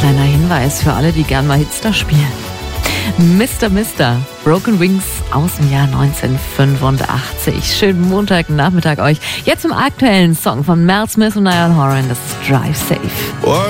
Kleiner Hinweis für alle, die gern mal Hitstar spielen. Mr. Broken Wings aus dem Jahr 1985. Schönen Montagnachmittag euch. Jetzt zum aktuellen Song von Mel Smith und Niall Horan. Das ist Drive Safe.